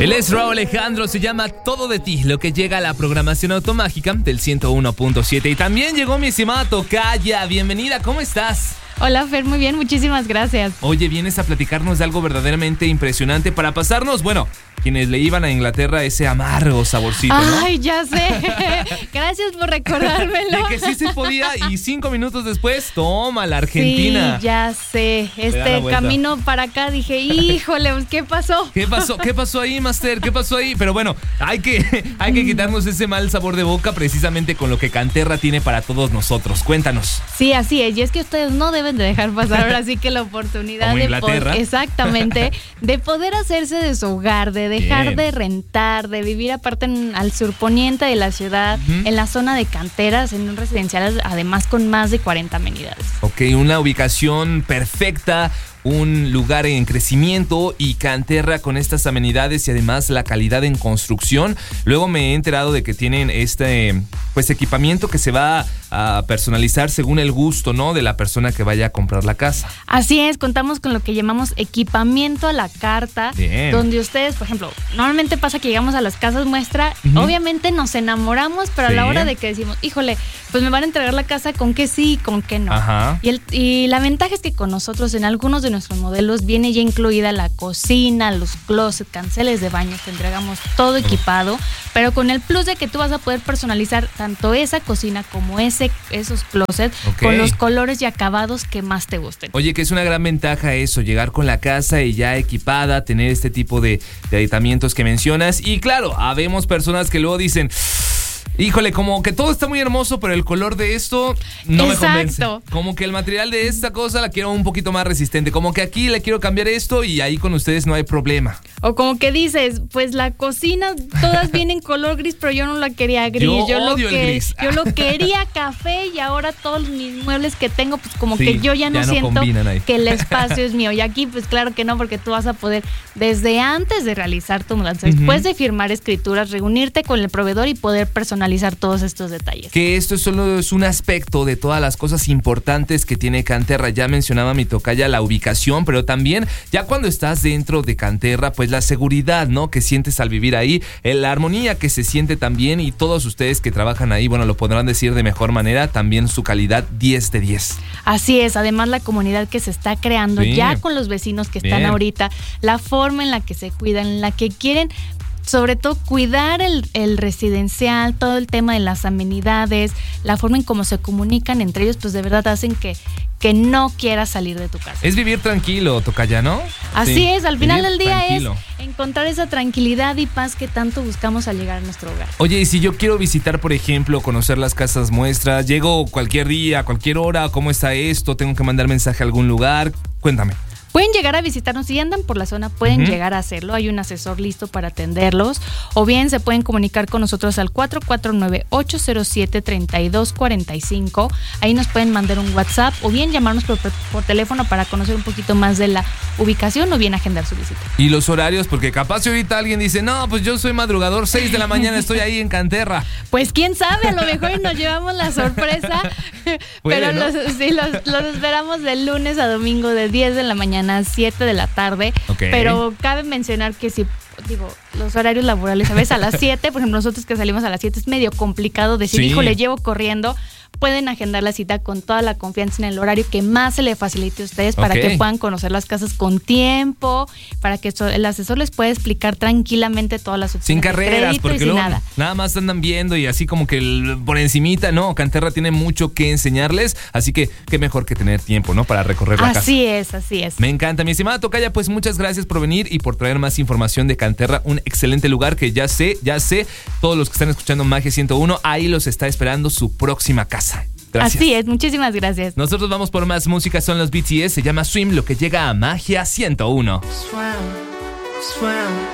Él es Rauw Alejandro, se llama Todo de Ti, lo que llega a la programación automágica del 101.7. Y también llegó mi estimada tocaya. Bienvenida, ¿cómo estás? Hola Fer, muy bien, muchísimas gracias. Oye, vienes a platicarnos de algo verdaderamente impresionante para pasarnos, bueno, quienes le iban a Inglaterra ese amargo saborcito, ¿no? Ay, ya sé. Gracias por recordármelo. De que sí se podía y 5 minutos después, toma, la Argentina. Sí, ya sé. Camino para acá dije, híjole, ¿qué pasó? ¿Qué pasó ahí, Master? ¿Qué pasó ahí? Pero bueno, hay que quitarnos ese mal sabor de boca precisamente con lo que Canterra tiene para todos nosotros. Cuéntanos. Sí, así es. Y es que ustedes no deben de dejar pasar ahora sí que la oportunidad como Inglaterra. Exactamente, de poder hacerse de su hogar, de dejar de rentar, de vivir aparte al surponiente de la ciudad, en la zona de canteras, en un residencial, además con más de 40 amenidades. Ok, una ubicación perfecta, un lugar en crecimiento y Canterra con estas amenidades y además la calidad en construcción. Luego me he enterado de que tienen equipamiento que se va a personalizar según el gusto, ¿no?, de la persona que vaya a comprar la casa. Así es, contamos con lo que llamamos equipamiento a la carta. Bien. Donde ustedes, por ejemplo, normalmente pasa que llegamos a las casas muestra, obviamente nos enamoramos, pero a la hora de que decimos, híjole, pues me van a entregar la casa con qué sí y con qué no. Ajá. Y la ventaja es que con nosotros en algunos de nuestros modelos viene ya incluida la cocina, los closets, canceles de baños, te entregamos todo equipado, pero con el plus de que tú vas a poder personalizar tanto esa cocina como esos closets con los colores y acabados que más te gusten. Oye, que es una gran ventaja eso, llegar con la casa y ya equipada, tener este tipo de aditamentos que mencionas. Y claro, habemos personas que luego dicen, híjole, como que todo está muy hermoso, pero el color de esto no me convence. Como que el material de esta cosa la quiero un poquito más resistente. Como que aquí le quiero cambiar esto y ahí con ustedes no hay problema. O como que dices, pues la cocina todas vienen color gris, pero yo no la quería gris. Yo odio el gris. Yo lo quería café y ahora todos mis muebles que tengo, pues como que yo ya no siento que el espacio es mío. Y aquí, pues claro que no, porque tú vas a poder, desde antes de realizar tu mudanza, después de firmar escrituras, reunirte con el proveedor y poder personalizar todos estos detalles. Que esto solo es un aspecto de todas las cosas importantes que tiene Canterra. Ya mencionaba mi tocaya la ubicación, pero también ya cuando estás dentro de Canterra, pues la seguridad, ¿no?, que sientes al vivir ahí, la armonía que se siente también, y todos ustedes que trabajan ahí, bueno, lo podrán decir de mejor manera, también su calidad 10 de 10. Así es, además la comunidad que se está creando ya con los vecinos que están ahorita, la forma en la que se cuidan, en la que quieren sobre todo cuidar el residencial, todo el tema de las amenidades, la forma en cómo se comunican entre ellos, pues de verdad hacen que no quieras salir de tu casa. Es vivir tranquilo, tocaya, ¿no? Así es, al final del día tranquilo. Es encontrar esa tranquilidad y paz que tanto buscamos al llegar a nuestro hogar. Oye, y si yo quiero visitar, por ejemplo, conocer las casas muestras, llego cualquier día, cualquier hora, ¿cómo está esto? ¿Tengo que mandar mensaje a algún lugar? Cuéntame. Pueden llegar a visitarnos, si andan por la zona pueden llegar a hacerlo, hay un asesor listo para atenderlos, o bien se pueden comunicar con nosotros al 449-807-3245, ahí nos pueden mandar un WhatsApp o bien llamarnos por teléfono para conocer un poquito más de la ubicación o bien agendar su visita. Y los horarios, porque capaz si ahorita alguien dice, no, pues yo soy madrugador, 6 de la mañana estoy ahí en Canterra. Pues quién sabe, a lo mejor nos llevamos la sorpresa, pero ¿no? los esperamos de lunes a domingo de 10 de la mañana a 7 de la tarde, pero cabe mencionar que si los horarios laborales a veces a las 7, por ejemplo nosotros que salimos a las 7 es medio complicado decir, híjole, llevo corriendo. Pueden agendar la cita con toda la confianza en el horario que más se le facilite a ustedes para que puedan conocer las casas con tiempo, para que el asesor les pueda explicar tranquilamente todas las opciones. Sin carreras, porque luego nada más andan viendo y así como que por encimita, ¿no? Canterra tiene mucho que enseñarles, así que qué mejor que tener tiempo, ¿no?, para recorrer la casa. Así es. Me encanta, mi estimada tocaya, pues muchas gracias por venir y por traer más información de Canterra, un excelente lugar que ya sé, todos los que están escuchando Magia 101, ahí los está esperando su próxima casa. Gracias. Así es, muchísimas gracias. Nosotros vamos por más música, son los BTS, se llama Swim, lo que llega a Magia 101.